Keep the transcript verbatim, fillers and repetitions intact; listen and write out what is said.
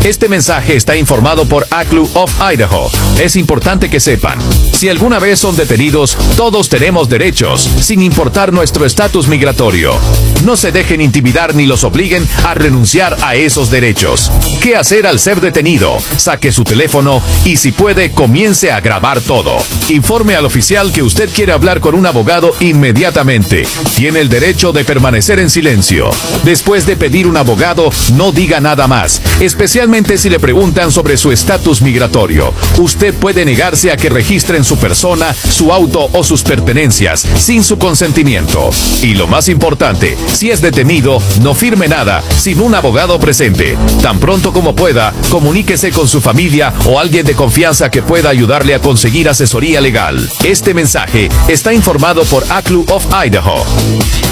Este mensaje está informado por A C L U of Idaho. Es importante que sepan, si alguna vez son detenidos, todos tenemos derechos, sin importar nuestro estatus migratorio. No se dejen intimidar ni los obliguen a renunciar a esos derechos. ¿Qué hacer al ser detenido? Saque su teléfono y, si puede, comience a grabar todo. Informe al oficial que usted quiere hablar con un abogado inmediatamente. Tiene el derecho de permanecer en silencio. Después de pedir un abogado, no diga nada más, especialmente si le preguntan sobre su estatus migratorio. Usted puede negarse a que registren su persona, su auto o sus pertenencias sin su consentimiento. Y lo más importante, si es detenido, no firme nada sin un abogado presente. Tan pronto como pueda, comuníquese con su familia o alguien de confianza que pueda ayudarle a conseguir asesoría legal. Este mensaje está informado por A C L U of Idaho.